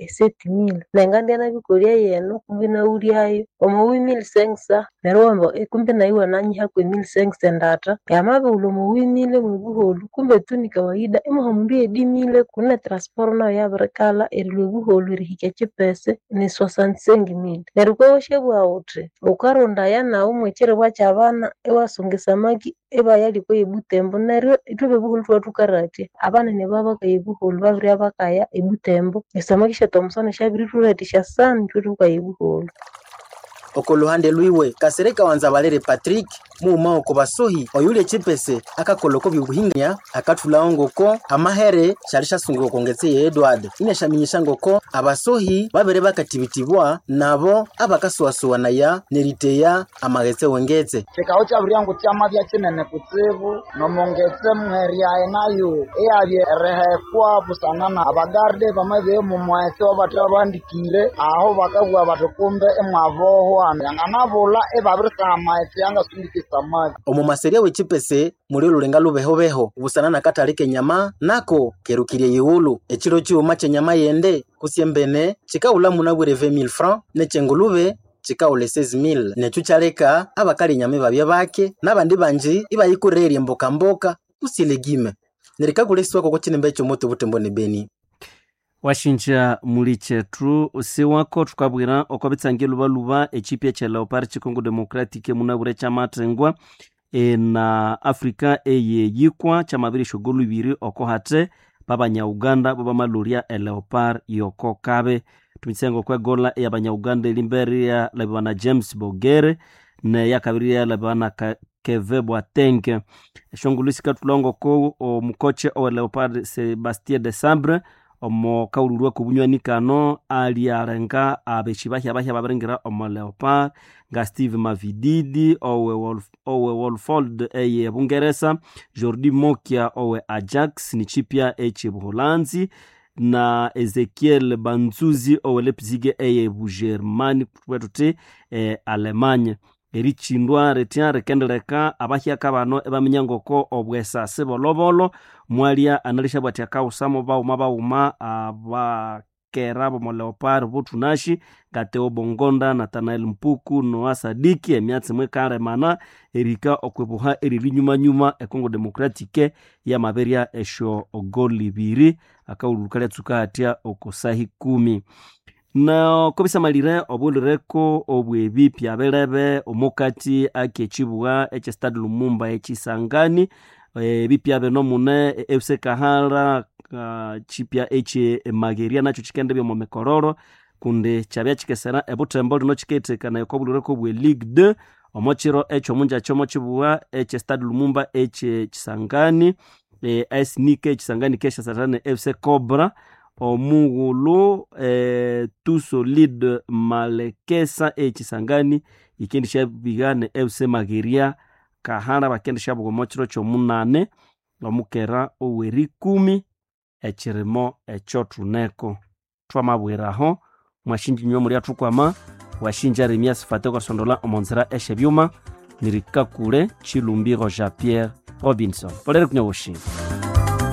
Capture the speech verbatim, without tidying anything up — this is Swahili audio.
sept mille nengandi anabikolia yeno kumbe nauriayo omo huit mille cinq cents neryo wamba e kumbe naiwa nanyiha kwa mille cinq cents ndata yamabe ulo mo huit mille mwebuholu kumbe tu ni kawaida imo mundu edi mille kuna transport nayo yabarekala erilwe buholu rihike chipese ni soixante-cinq mille neryo kwawoshe bwawuthi ukaronda yana umwechere bwachabana ewasongesa maki eba yali kwa ebutembo neryo itube buholu twatukarati abana ne baba ka ebuholu babiri abakaya ebutembo esamakisha tomusana shabiri turatisha sana tutuka ebuholu okoluhande lwiwe Kasereka Wanzabalere Patrick muuma okubasohi oyule chipese akakoloko byubuhingya akatulaongoko amahere sharisha sunguko kongetse Edward inashaminyisha ngoko abasohi babere bakatibitibwa nabo abakaswaswana ya neriteya amagetse wengetse chekao cha buriyango cyama bya kinene kutsibu no mongetse muheri aye nayo eyabye rehekwa busanana abagarde bamaze mu mwese wabatabandikire aho bakagwa batokumbe emwavoho anganabula ebabirika amaetse yanga sindikisa maji omu maseria wechipese muri lulenga lubeho beho busanana katalike nyama nako kerukirie yulu echiro cyuma chenyama yende kusiembene chikaula munabwire vingt mille francs nechengulube chikaule seize mille nechuchareka abakali nyame babya bake nabandi banji ibayikureri mboka mboka kusilegime nerikaguleswa koko chinembe cyo moto butembo ne Beni washinja muli chetu usiwako tukabwira okobitsangilu baluba echipya cha Leopard chikongo democratic munabure cha matengwa e na Afrika eye yikwa cha mabiri shogolu ibiri okohate babanya Uganda baba maluria e Leopard yoko kabe tumitsengo kwa gola ya banya Uganda limberia labana James Bogere ne yakabiria labana Keve Boateng shongulusi katulongo ko o mukoche o Leopard Sebastien Desambre omo kaulurwa kubunywani kano aliarenga abeshibahya bahya baberengera omo Leopard nga Steve Mavididi owe Wolf owe Wolfold eye Bungereza Jordi Mokia owe Ajax ni chipia eche Buholanzi na Ezekiel Banzuzi owe Leipzig eye Bugermani kwetuti e, Alemanya erichindwa retia rekendeleka abahya kabano ebamenyangoko obwesa sebolobolo mwalia analisha bwati akawusamo bauma bauma abakerabo mo Leopard butunashi Gateo Bongonda Nathanael Mpuku Noah Sadiki emyatse mwekare mana erika okwebuha erilinyuma nyuma ekongo demokratike ya maberia esho ogoli biri akawulukale tsukatia okosahi kumi na kobisa malire obulireko obwebi pyabelebe omukati akechibwa eche Stade Lumumba echisangani e, bipya beno mune F C Kahara uh, chipya eche Mageria nacho chikende byo momekororo kunde chabya chikesera ebutembo lino chiketekana ekobulireko bwe Ligue deux omochiro echo munja chomo chibwa eche Stade Lumumba eche chisangani e, S N K chisangani kesha satane F C Cobra omugulu eh, tu solide malekesa echisangani ikendisha bigane F C Mageria Kahara bakendisha bugomochiro cho munane omukera oweri kumi echirimo echotuneko twamabwiraho mwashinji nyo muri atukwama washinja Remia Sifate kwa sondola omonzera eshe byuma nirikakule Chilumbiro Jean Pierre Robinson polere kunyoboshi